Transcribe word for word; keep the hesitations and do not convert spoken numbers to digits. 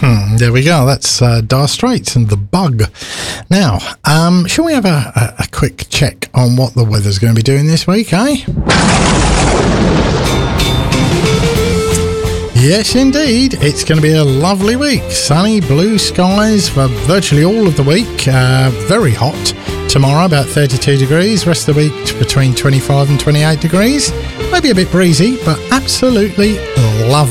There we go. That's uh, Dire Straits and The Bug. Now, um, shall we have a, a, a quick check on what the weather's going to be doing this week, eh? Yes, indeed. It's going to be a lovely week. Sunny, blue skies for virtually all of the week. Uh, very hot. Tomorrow, about thirty-two degrees. Rest of the week, between twenty-five and twenty-eight degrees. Maybe a bit breezy, but absolutely lovely.